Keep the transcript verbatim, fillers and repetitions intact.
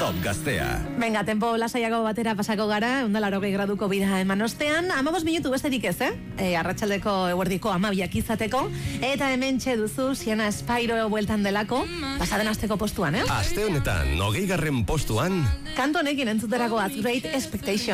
Top Gaztea. Venga, tempo lasaiago batera pasako gara, ondalaro gehi graduko bida eman ostean, amabos minutu besterik ez, eh? E, arratsaldeko eguerdiko amabiak izateko, eta hemen duzu Siena Spyro bueltan delako, pasaden asteko postuan, eh? Aste honetan, hogeigarren postuan, Kantu honekin entzuterako at Great Expectation.